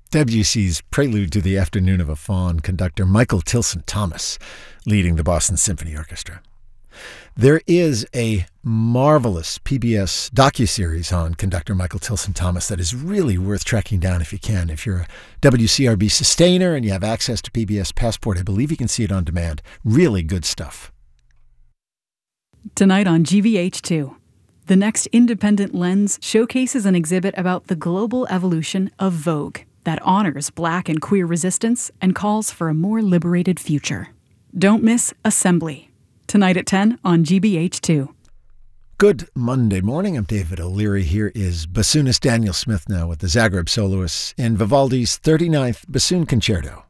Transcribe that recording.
Debussy's Prelude to the Afternoon of a Faun conductor Michael Tilson Thomas leading the Boston Symphony Orchestra. There is a marvelous PBS docuseries on conductor Michael Tilson Thomas that is really worth tracking down if you can. If you're a WCRB sustainer and you have access to PBS Passport, I believe you can see it on demand. Really good stuff. Tonight on GVH2, the next Independent Lens showcases an exhibit about the global evolution of Vogue that honors Black and queer resistance and calls for a more liberated future. Don't miss Assembly, tonight at 10 on GBH2. Good Monday morning. I'm David O'Leary. Here is bassoonist Daniel Smith now with the Zagreb Soloists in Vivaldi's 39th Bassoon Concerto.